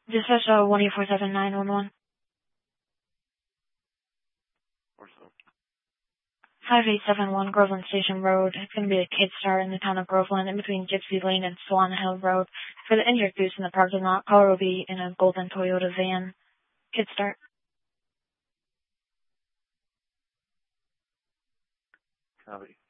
Dispatch 1847911. 5871 Groveland Station Road. It's going to be a Kidstar in the town of Groveland in between Gypsy Lane and Swan Hill Road. For the injured goose in the parking lot, caller will be in a golden Toyota van. Kidstar. Copy.